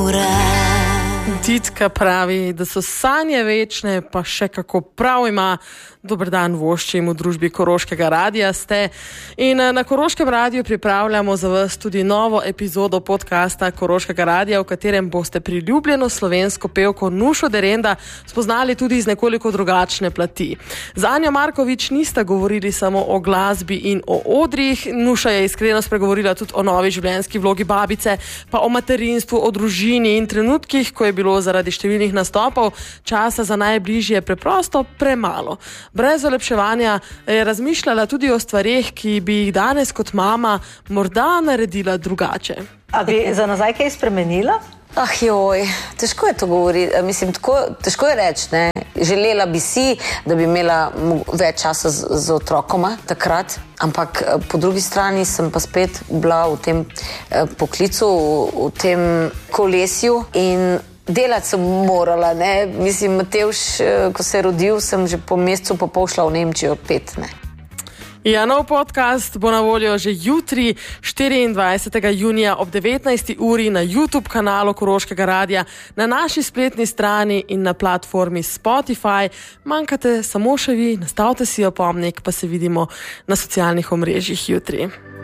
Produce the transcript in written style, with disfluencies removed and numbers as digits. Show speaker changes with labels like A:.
A: Titka pravi, da so sanje večne, pa še kako prav ima. Dober dan, voščim v družbi Koroškega radia ste. In na Koroškem radiju pripravljamo za vas tudi novo epizodo podcasta Koroškega radia, v katerem boste priljubljeno slovensko pevko Nušo Derenda spoznali tudi iz nekoliko drugačne plati. Z Anjo Markovič nista govorili samo o glasbi in o odrih. Nuša je iskreno spregovorila tudi o novi življenjski vlogi babice, pa o materinstvu, o družini in trenutkih, ko je bilo zaradi številnih nastopov časa za najbližje preprosto premalo. Brez olepševanja je razmišljala tudi o stvareh, ki bi jih danes kot mama morda naredila drugače.
B: A bi za nazaj kaj spremenila?
C: Težko je to govoriti, mislim, težko je reči, ne. Želela bi si, da bi imela več časa z otrokoma takrat, ampak po drugi strani sem pa spet bila v tem poklicu, v tem kolesju in delati sem morala, ne. Mislim, Matevž, ko se je rodil, sem že po mesecu pa pol šla v Nemčijo 5, ne.
A: Ja, nov podcast bo na voljo že jutri, 24. junija ob 19. uri na YouTube kanalu Koroškega radia, na naši spletni strani in na platformi Spotify. Manjkate samo še vi, nastavite si opomnik, pa se vidimo na socialnih omrežjih jutri.